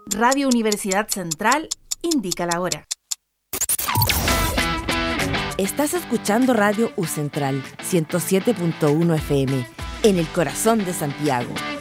Radio Universidad Central indica la hora. Estás escuchando Radio U Central 107.1 FM en el corazón de Santiago.